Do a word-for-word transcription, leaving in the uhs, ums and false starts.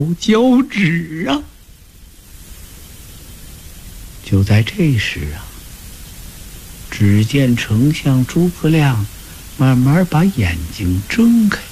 交趾啊！就在这时啊，只见丞相诸葛亮慢慢把眼睛睁开。